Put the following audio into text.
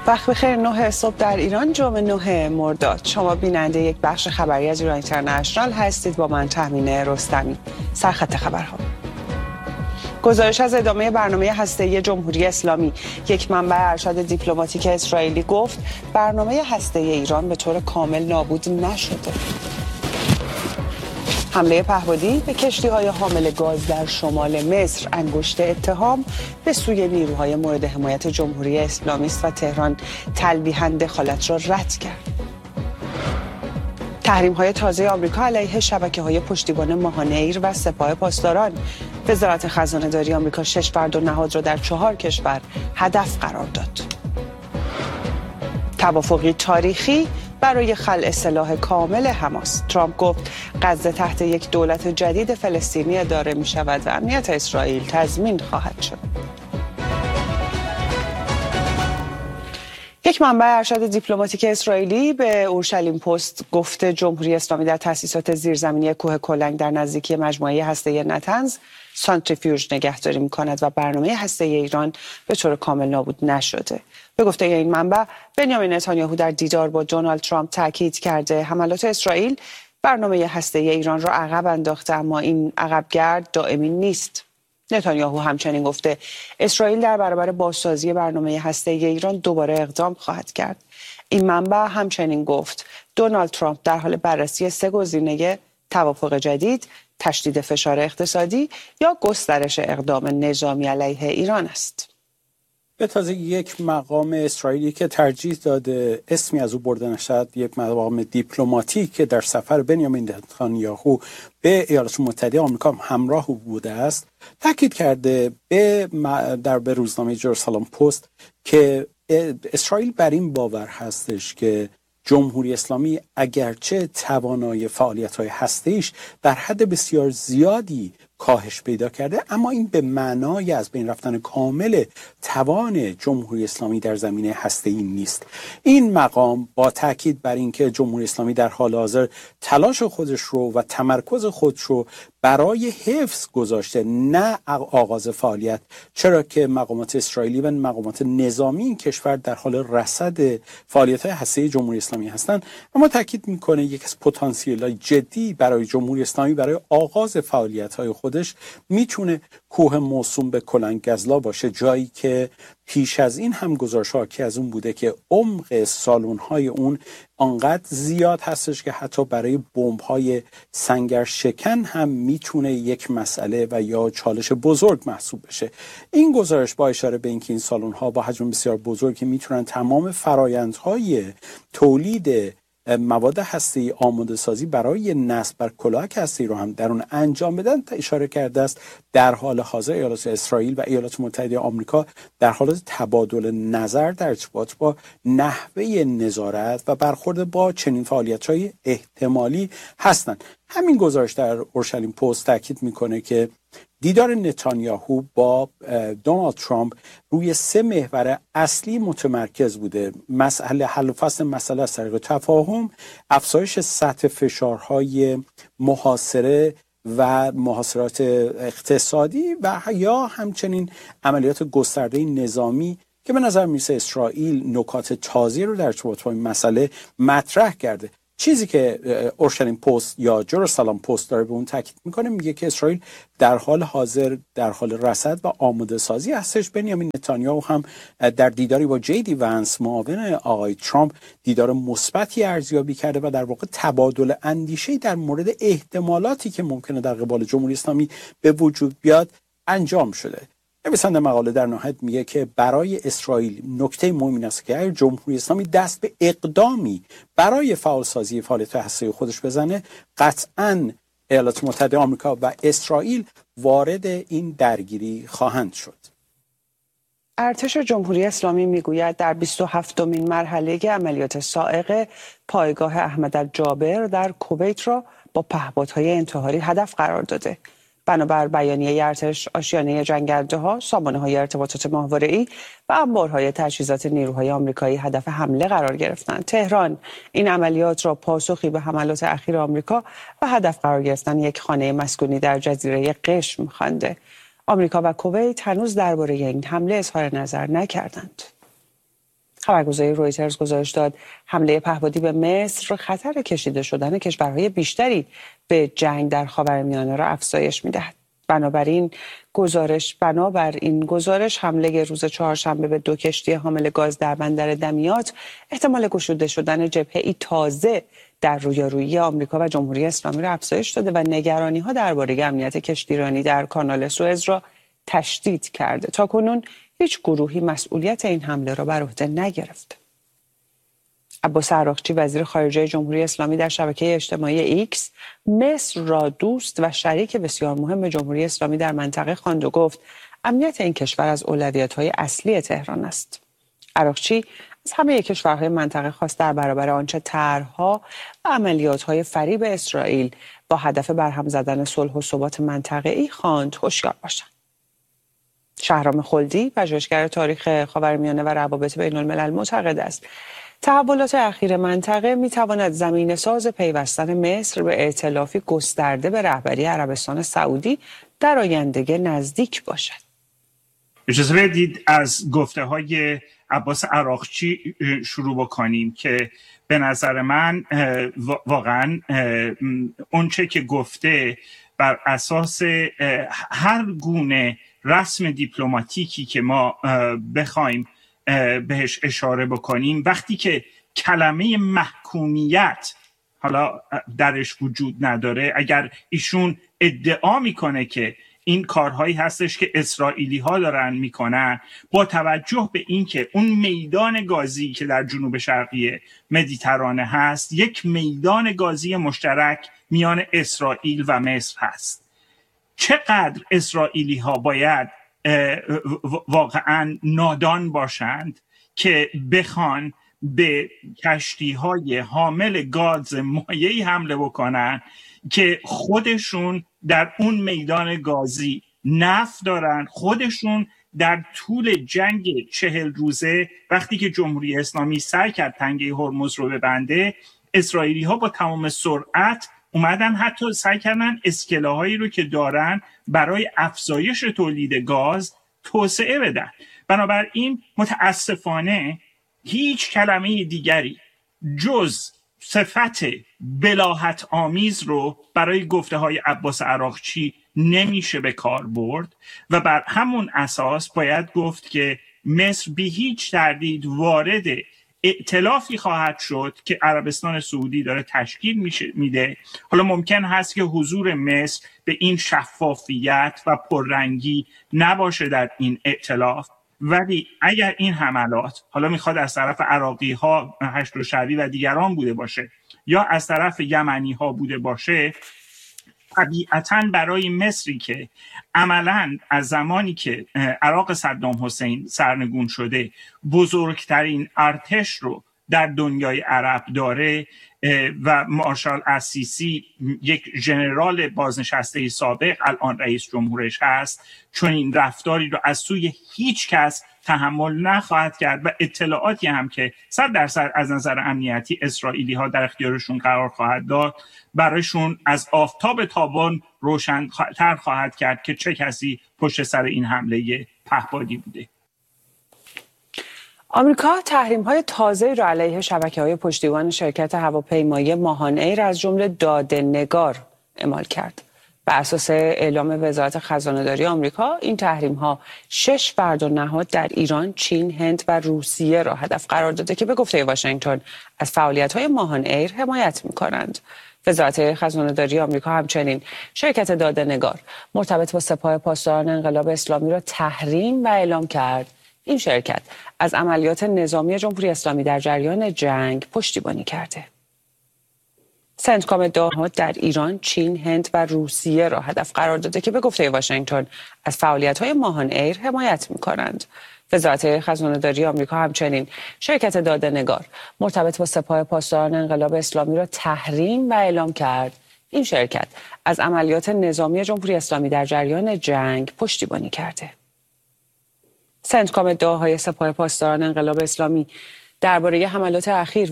وقت بخیر. 9 صبح در ایران، جمعه 9 مرداد. شما بیننده یک بخش خبری از ایران اینترنشنال هستید با من تهمینه رستمی. سرخط خبرها. گزارش از ادامه برنامه هسته‌ای جمهوری اسلامی. یک منبع ارشد دیپلماتیک اسرائیلی گفت برنامه هسته‌ای ایران به طور کامل نابود نشده. حمله پهپادی به کشتی‌های حامل گاز در شمال مصر. انگشت اتهام به سوی نیروهای مورد حمایت جمهوری اسلامی است و تهران تلویحاً دخالت را رد کرد. تحریم‌های تازه آمریکا علیه شبکه‌های پشتیبان ماهانه ایر و سپاه پاسداران. وزارت خزانه‌داری آمریکا 6 فرد و نهاد را در 4 کشور هدف قرار داد. توافقی تاریخی برای خلع سلاح کامل حماس. ترامپ گفت غزه تحت یک دولت جدید فلسطینی اداره می شود و امنیت اسرائیل تضمین خواهد شد. یک منبع ارشد دیپلماتیک اسرائیلی به اورشلیم پست گفت جمهوری اسلامی در تأسیسات زیرزمینی کوه کلنگ در نزدیکی مجموعه هسته‌ای نتنز سانتریفیوژ نگهداری می‌کند و برنامه هسته‌ای ایران به طور کامل نابود نشده. به گفته این منبع، بنیامین نتانیاهو در دیدار با دونالد ترامپ تاکید کرده حملات اسرائیل برنامه هسته‌ای ایران را عقب انداخته، اما این عقبگرد دائمی نیست. نتانیاهو همچنین گفته اسرائیل در برابر بازسازی برنامه هسته‌ای ایران دوباره اقدام خواهد کرد. این منبع همچنین گفت دونالد ترامپ در حال بررسی 3 گزینه: توافق جدید، تشدید فشار اقتصادی یا گسترش اقدام نظامی علیه ایران است. به تازه یک مقام اسرائیلی که ترجیح داده اسمی از او برده نشد، یک مقام دیپلماتیک که در سفر بنیامین نتانیاهو به ایالات متحده آمریکا همراه او بوده است، تاکید کرده به روزنامه جروسالم پست که اسرائیل بر این باور هستش که جمهوری اسلامی اگرچه توانایی فعالیت‌های هسته‌ایش در حد بسیار زیادی کاهش پیدا کرده، اما این به معنای از بین رفتن کامل توان جمهوری اسلامی در زمینه هسته‌ای نیست. این مقام با تاکید بر اینکه جمهوری اسلامی در حال حاضر تلاش خودش رو و تمرکز خودش رو برای حفظ گذاشته، نه آغاز فعالیت، چرا که مقامات اسرائیلی و مقامات نظامی این کشور در حال رصد فعالیت‌های هسته‌ای جمهوری اسلامی هستند، اما تاکید می‌کنه یک از پتانسیل‌های جدی برای جمهوری اسلامی برای آغاز فعالیت‌های خودش میتونه کوه موسوم به کلنگ‌گزلا باشه، جایی که پیش از این هم گزارش حاکی از اون بوده که عمق سالن‌های اون آنقدر زیاد هستش که حتی برای بمب‌های سنگر شکن هم میتونه یک مسئله و یا چالش بزرگ محسوب بشه. این گزارش با اشاره به اینکه این سالن‌ها با حجم بسیار بزرگی میتونن تمام فرایندهای تولید مواد هسته‌ای آماده سازی برای نصب بر کلاهک هسته‌ای رو هم در اون انجام بدن اشاره کرده است. در حال حاضر ایالات اسرائیل و ایالات متحده آمریکا در حال تبادل نظر در ارتباط با نحوه نظارت و برخورد با چنین فعالیت‌های احتمالی هستند. همین گزارش در اورشلیم پست تاکید میکنه که دیدار نتانیاهو با دونالد ترامپ روی 3 محور اصلی متمرکز بوده: مسئله حل و فصل مسئله از طریق تفاهم، افزایش سطح فشارهای محاصره و محاصرات اقتصادی و یا همچنین عملیات گسترده نظامی که به نظر میرسه اسرائیل نکات تازه رو در ارتباط با این مسئله مطرح کرده. چیزی که اورشلیم پست یا جروسالم پست داره به اون تاکید میکنه، میگه که اسرائیل در حال حاضر در حال رصد و آماده سازی هستش. بنیامین نتانیاهو هم در دیداری با جیدی ونس معاون آقای ترامپ دیدار مثبتی ارزیابی کرده و در واقع تبادل اندیشه‌ای در مورد احتمالاتی که ممکنه در قبال جمهوری اسلامی به وجود بیاد انجام شده. نویسنده مقاله در نهایت میگه که برای اسرائیل نکته مهم این است که اگر جمهوری اسلامی دست به اقدامی برای فعالسازی فعالیت هسته‌ای خودش بزنه، قطعاً ایالات متحده آمریکا و اسرائیل وارد این درگیری خواهند شد. ارتش جمهوری اسلامی میگوید در 27مین مرحله عملیات صاعقه پایگاه احمد الجابر در کویت را با پهپادهای انتحاری هدف قرار داده. بنابر بیانیه ارتش، آشیانه جنگنده‌ها، سامانه‌های ارتباطات ماهواره‌ای و انبارهای تجهیزات نیروهای آمریکایی هدف حمله قرار گرفتند. تهران این عملیات را پاسخی به حملات اخیر آمریکا و هدف قرار گرفتن یک خانه مسکونی در جزیره قشم خوانده. آمریکا و کویت هنوز درباره این حمله اظهار نظر نکردند. خبرگزاری رویترز گزارش داد حمله پهپادی به مصر خطر کشیده شدن کشورهای بیشتری به جنگ در خاورمیانه را افزایش می‌دهد. بنابر این گزارش حمله روز چهارشنبه به 2 کشتی حامل گاز در بندر دمیات احتمال گشوده شدن جبهه‌ای تازه در رویارویی آمریکا و جمهوری اسلامی را افزایش داده و نگرانی‌ها درباره امنیت کشتیرانی در کانال سوئز را تشدید کرده. تاکنون هیچ گروهی مسئولیت این حمله را بر عهده نگرفته. عباس عراقچی وزیر خارجه جمهوری اسلامی در شبکه اجتماعی ایکس مصر را دوست و شریک بسیار مهم جمهوری اسلامی در منطقه خواند و گفت امنیت این کشور از اولویت‌های اصلی تهران است. عراقچی از همه کشورهای منطقه خواست در برابر آنچه طرح‌ها و عملیات‌های فریب اسرائیل با هدف برهم زدن صلح و ثبات منطقه‌ای خواند هوشیار باشند. شهرام خلدی پژوهشگر تاریخ خاورمیانه و روابط بین‌الملل معتقد است تحولات اخیر منطقه می‌تواند زمینه‌ساز پیوستن مصر به ائتلافی گسترده به رهبری عربستان سعودی در آینده نزدیک باشد. اجازه بدید از گفته‌های عباس عراقچی شروع بکنیم که به نظر من واقعا اونچه که گفته بر اساس هر گونه رسم دیپلماتیکی که ما بخوایم بهش اشاره بکنیم، وقتی که کلمه محکومیت حالا درش وجود نداره، اگر ایشون ادعا میکنه که این کارهایی هستش که اسرائیلی ها دارن میکنن، با توجه به اینکه اون میدان گازی که در جنوب شرقی مدیترانه هست یک میدان گازی مشترک میان اسرائیل و مصر هست، چقدر اسرائیلی ها باید واقعا نادان باشند که بخوان به کشتی های حامل گاز مایعی حمله بکنن که خودشون در اون میدان گازی نفت دارن، خودشون در طول جنگ 40 روزه وقتی که جمهوری اسلامی سعی کرد تنگه هرمز رو ببنده، اسرائیلی ها با تمام سرعت اومدن حتی سعی کردن اسکله‌هایی رو که دارن برای افزایش تولید گاز توسعه بدن. بنابراین متاسفانه هیچ کلمه دیگری جز صفت بلاهت آمیز رو برای گفته‌های عباس عراقچی نمیشه به کار برد و بر همون اساس باید گفت که مصر بی هیچ تردید وارد ائتلافی خواهد شد که عربستان سعودی داره تشکیل میده. حالا ممکن هست که حضور مصر به این شفافیت و پررنگی نباشه در این ائتلاف، ولی اگر این حملات حالا میخواد از طرف عراقی ها، هشت‌الشعبی و دیگران بوده باشه یا از طرف یمنی ها بوده باشه، طبیعتاً برای مصری که عملاً از زمانی که عراق صدام حسین سرنگون شده بزرگترین ارتش رو در دنیای عرب داره و مارشال السیسی یک ژنرال بازنشسته سابق الان رئیس جمهورش هست، چون این رفتاری رو از سوی هیچ کس تحمل نخواهد کرد و اطلاعاتی هم که 100% از نظر امنیتی اسرائیلی ها در اختیارشون قرار خواهد داد برایشون از آفتاب تابان روشن‌تر خواهد کرد که چه کسی پشت سر این حمله پهپادی بوده. آمریکا تحریم‌های تازه‌ای را علیه شبکه‌های پشتیبان شرکت هواپیمایی ماهان ایر از جمله داده‌نگار اعمال کرد. بر اساس اعلام وزارت خزانه‌داری آمریکا، این تحریم‌ها 6 فرد و نهاد در ایران، چین، هند و روسیه را هدف قرار داده که به گفته واشنگتن از فعالیت‌های ماهان ایر حمایت می‌کنند. وزارت خزانه‌داری آمریکا همچنین شرکت داده‌نگار مرتبط با سپاه پاسداران انقلاب اسلامی را تحریم و اعلام کرد. این شرکت از عملیات نظامی جمهوری اسلامی در جریان جنگ پشتیبانی کرده. سنتکام داهات در ایران، چین، هند و روسیه را هدف قرار داده که به گفته واشنگتن از فعالیت‌های ماهان ایر حمایت می‌کنند. وزارت خزانه‌داری آمریکا همچنین شرکت داده‌نگار مرتبط با سپاه پاسداران انقلاب اسلامی را تحریم و اعلام کرد. این شرکت از عملیات نظامی جمهوری اسلامی در جریان جنگ پشتیبانی کرده. سنتکام داهای سپاه پاسداران انقلاب اسلامی درباره حملات اخیر